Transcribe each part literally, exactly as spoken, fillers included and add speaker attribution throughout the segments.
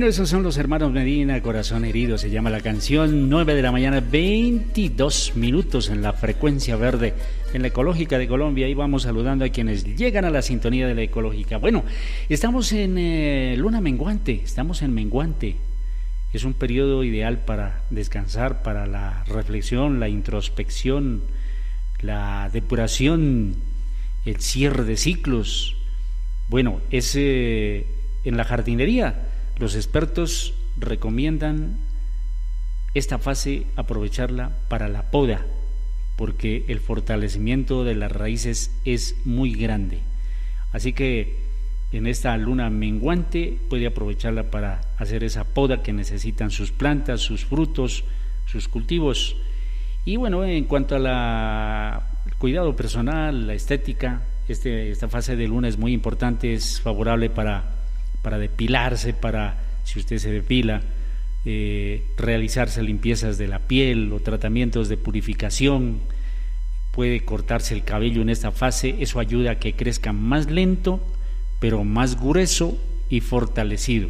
Speaker 1: Bueno, esos son los hermanos Medina, Corazón Herido, se llama la canción. Nueve de la mañana, veintidós minutos en la frecuencia verde, en la Ecológica de Colombia. Y vamos saludando a quienes llegan a la sintonía de la Ecológica. Bueno, estamos en eh, luna menguante, estamos en menguante. Es un periodo ideal para descansar, para la reflexión, la introspección, la depuración, el cierre de ciclos. Bueno, es eh, en la jardinería. Los expertos recomiendan esta fase aprovecharla para la poda, porque el fortalecimiento de las raíces es muy grande. Así que en esta luna menguante puede aprovecharla para hacer esa poda que necesitan sus plantas, sus frutos, sus cultivos. Y bueno, en cuanto a la cuidado personal, la estética, este, esta fase de luna es muy importante, es favorable para para depilarse, para, si usted se depila, eh, realizarse limpiezas de la piel o tratamientos de purificación, puede cortarse el cabello en esta fase, eso ayuda a que crezca más lento, pero más grueso y fortalecido.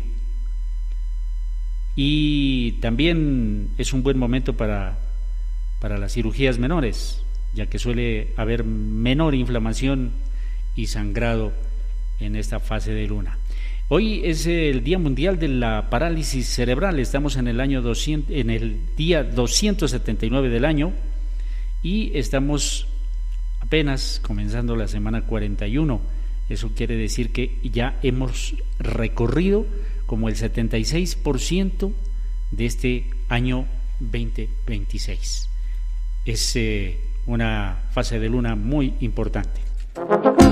Speaker 1: Y también es un buen momento para, para las cirugías menores, ya que suele haber menor inflamación y sangrado en esta fase de luna. Hoy es el Día Mundial de la Parálisis Cerebral, estamos en el año doscientos, en el día doscientos setenta y nueve del año y estamos apenas comenzando la semana cuarenta y uno. Eso quiere decir que ya hemos recorrido como el setenta y seis por ciento de este año veinte veintiséis. Es eh, una fase de luna muy importante.